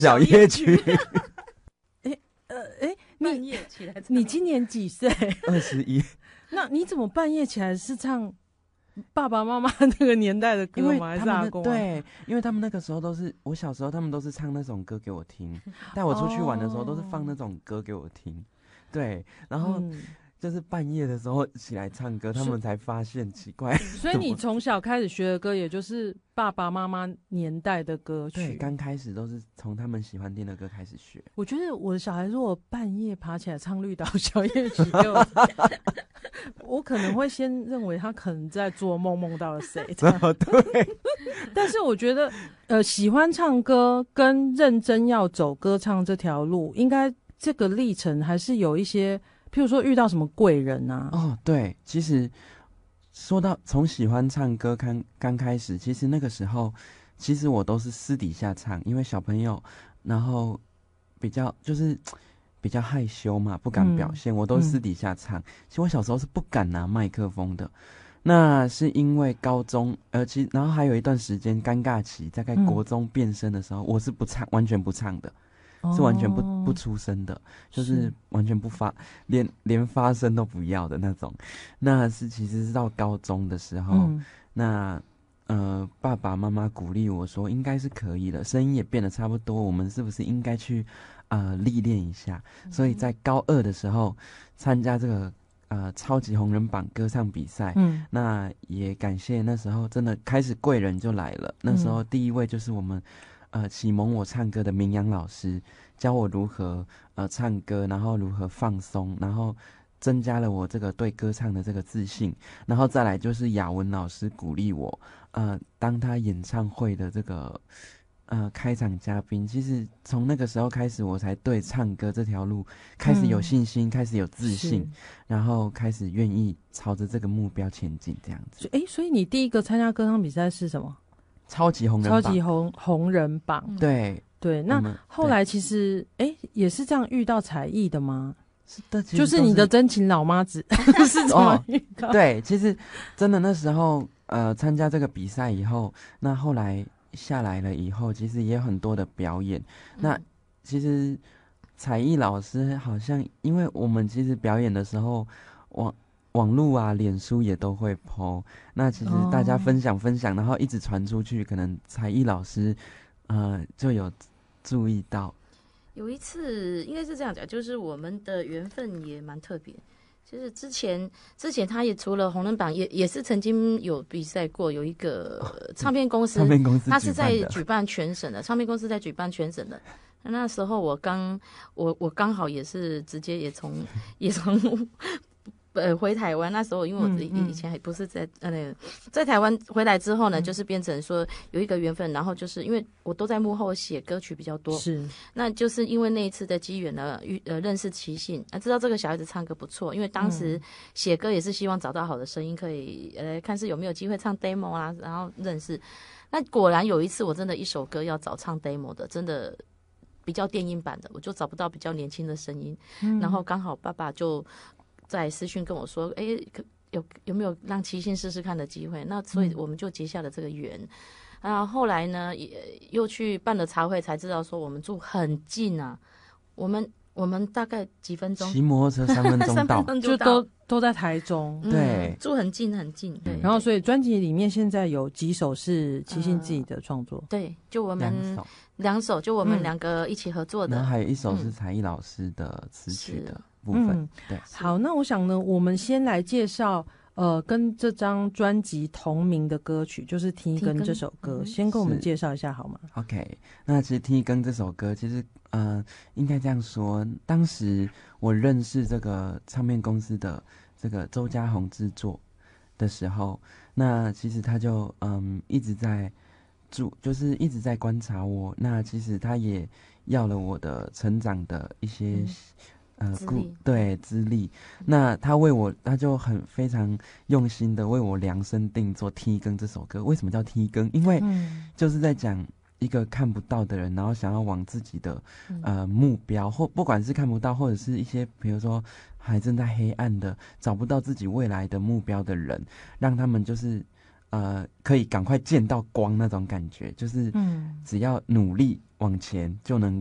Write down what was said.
小夜曲。 半夜起来唱， 你今年几岁 21。 那你怎么半夜起来是唱爸爸妈妈那个年代的因为歌吗？还他们是阿公啊？ 对，因为他们那个时候都是我小时候，他们都是唱那种歌给我听，带我出去玩的时候都是放那种歌给我听，对，然后就是半夜的时候起来唱歌，他们才发现奇怪。 所以你从小开始学的歌，也就是爸爸妈妈年代的歌对， 曲。 刚开始都是从他们喜欢听的歌开始学。 我觉得我的小孩如果半夜爬起来唱绿岛小夜曲给我听，我可能会先认为他可能在做梦，梦到了谁。 对， 但是我觉得，喜欢唱歌跟认真要走歌唱这条路，应该这个历程还是有一些，譬如说遇到什么贵人啊。 哦，对，其实说到从喜欢唱歌刚开始，其实那个时候，其实我都是私底下唱，因为小朋友，然后比较害羞嘛，不敢表现，我都私底下唱。其实我小时候是不敢拿麦克风的，那是因为高中，然后还有一段时间尴尬期，大概国中变声的时候，我是不唱，完全不唱的。是完全不出声的，就是完全不发，连发声都不要的那种。那其实是到高中的时候，那爸爸妈妈鼓励我说应该是可以了，声音也变得差不多，我们是不是应该去历练一下？所以在高2的时候参加这个超级红人榜歌唱比赛，那也感谢那时候真的开始贵人就来了。那时候第一位就是我们启蒙我唱歌的明阳老师，教我如何唱歌，然后如何放松，然后增加了我这个对歌唱的这个自信。然后再来就是雅文老师鼓励我，当他演唱会的这个开场嘉宾。其实从那个时候开始，我才对唱歌这条路开始有信心，开始有自信，然后开始愿意朝着这个目标前进，这样子。 所以你第一个参加歌唱比赛是什么？ 超级红人榜。 超级红人榜。对，那后来其实也是这样遇到才艺的吗？ 是的， 就是你的真情老妈子是怎么遇到？ 对，其实真的那时候参加这个比赛以后，那后来下来了以后，其实也有很多的表演。那其实才艺老师好像，因为我们其实表演的时候，网路啊、脸书也都会 po， 那其实大家分享，然后一直传出去，可能才艺老师就有注意到。 有一次应该是这样讲，就是我们的缘分也蛮特别。就是之前他也除了红人榜也是曾经有比赛过，有一个唱片公司，他是在举办全省的，唱片公司在举办全省的。那时候我刚好也是直接也从回台湾。那时候因为我以前还不是在台湾回来之后呢，就是变成说有一个缘分，然后就是因为我都在幕后写歌曲比较多， 是， 那就是因为那一次的机缘呢，认识齐信，知道这个小孩子唱歌不错，因为当时写歌也是希望找到好的声音，可以看是有没有机会唱 demo 啊，然后认识。那果然有一次我真的一首歌要找唱 demo 的，真的比较电音版的，我就找不到比较年轻的声音，然后刚好爸爸就在私讯跟我说，有没有让齐信试试看的机会？那所以我们就结下了这个缘。后来呢，也又去办了茶会，才知道说我们住很近啊，我们大概几分钟， 骑摩托车3分钟到， 就都在台中， 对， 住很近很近。对， 然后所以专辑里面现在有几首是齐信自己的创作， 对，就我们两首，就我们2个一起合作的， 然后还有一首是才艺老师的词曲的部分。对， 好，那我想呢，我们先来介绍跟这张专辑同名的歌曲，就是《听根》这首歌，先跟我们介绍一下好吗 ？OK， 那其实《听根》这首歌，其实应该这样说，当时我认识这个唱片公司的这个周家宏制作的时候，那其实他就一直在就是一直在观察我。那其实他也要了我的成长的一些资历。那他就非常用心的为我量身定做《踢更》这首歌。为什么叫踢更？因为就是在讲一个看不到的人，然后想要往自己的目标，或不管是看不到，或者是一些比如说还正在黑暗的找不到自己未来的目标的人，让他们就是可以赶快见到光那种感觉，就是只要努力往前就能